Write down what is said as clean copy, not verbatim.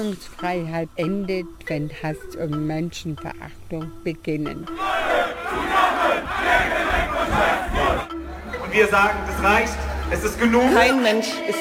Meinungsfreiheit endet, wenn Hass und Menschenverachtung beginnen. Und wir sagen, das reicht, es ist genug. Kein Mensch ist